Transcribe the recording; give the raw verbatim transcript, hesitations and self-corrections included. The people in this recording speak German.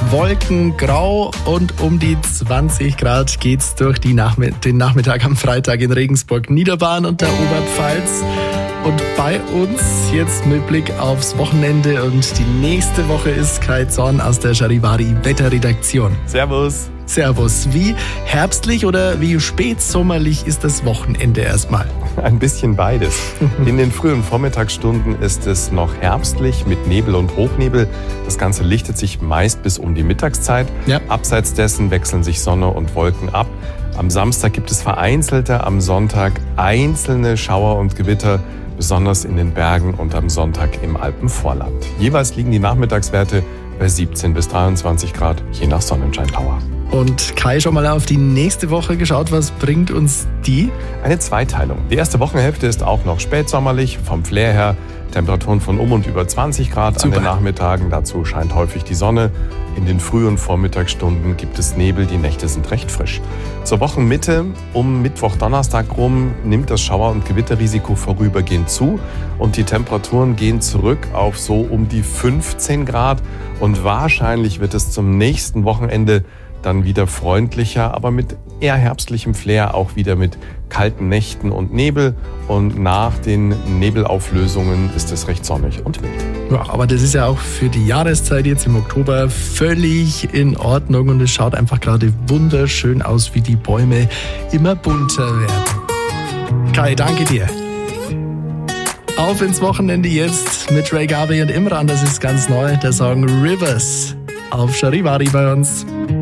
Wolken, grau und um die zwanzig Grad geht's durch die Nachm- den Nachmittag am Freitag in Regensburg, Niederbayern und der Oberpfalz. Und bei uns jetzt mit Blick aufs Wochenende und die nächste Woche ist Kai Zorn aus der Charivari Wetterredaktion. Servus. Servus. Wie herbstlich oder wie spätsommerlich ist das Wochenende erstmal? Ein bisschen beides. In den frühen Vormittagsstunden ist es noch herbstlich mit Nebel und Hochnebel. Das Ganze lichtet sich meist bis um die Mittagszeit. Ja. Abseits dessen wechseln sich Sonne und Wolken ab. Am Samstag gibt es vereinzelte, am Sonntag einzelne Schauer und Gewitter, besonders in den Bergen und am Sonntag im Alpenvorland. Jeweils liegen die Nachmittagswerte bei siebzehn bis dreiundzwanzig Grad, je nach Sonnenscheindauer. Und Kai, schon mal auf die nächste Woche geschaut, was bringt uns die? Eine Zweiteilung. Die erste Wochenhälfte ist auch noch spätsommerlich, vom Flair her Temperaturen von um und über zwanzig Grad Super. an den Nachmittagen. Dazu scheint häufig die Sonne. In den frühen Vormittagsstunden gibt es Nebel, die Nächte sind recht frisch. Zur Wochenmitte, um Mittwoch, Donnerstag rum, nimmt das Schauer- und Gewitterrisiko vorübergehend zu und die Temperaturen gehen zurück auf so um die fünfzehn Grad und wahrscheinlich wird es zum nächsten Wochenende dann wieder freundlicher, aber mit eher herbstlichem Flair, auch wieder mit kalten Nächten und Nebel. Und nach den Nebelauflösungen ist es recht sonnig und wild. Ja, aber das ist ja auch für die Jahreszeit jetzt im Oktober völlig in Ordnung und es schaut einfach gerade wunderschön aus, wie die Bäume immer bunter werden. Kai, danke dir. Auf ins Wochenende jetzt mit Ray Garvey und Imran, das ist ganz neu, der Song Rivers auf Charivari bei uns.